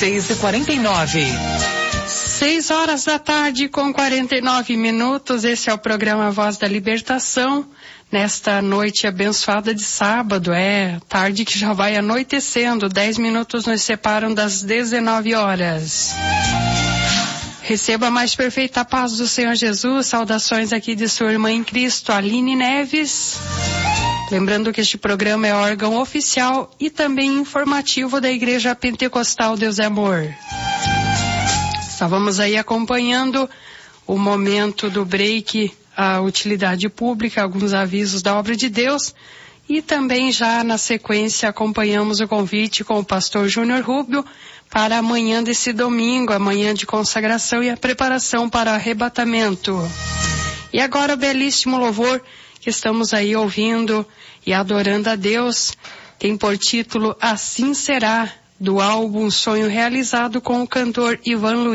6h49. 6 horas da tarde com 49 minutos. Esse é o programa Voz da Libertação. Nesta noite abençoada de sábado, tarde que já vai anoitecendo. 10 minutos nos separam das 19 horas. Receba a mais perfeita paz do Senhor Jesus. Saudações aqui de sua irmã em Cristo, Aline Neves. Lembrando que este programa é órgão oficial e também informativo da Igreja Pentecostal Deus é Amor. Estávamos aí acompanhando o momento do break, a utilidade pública, alguns avisos da obra de Deus, e também já na sequência acompanhamos o convite com o pastor Júnior Rubio para amanhã desse domingo, amanhã de consagração e a preparação para o arrebatamento. E agora o belíssimo louvor que estamos aí ouvindo e adorando a Deus tem por título Assim Será, do álbum Sonho Realizado, com o cantor Ivan Luiz.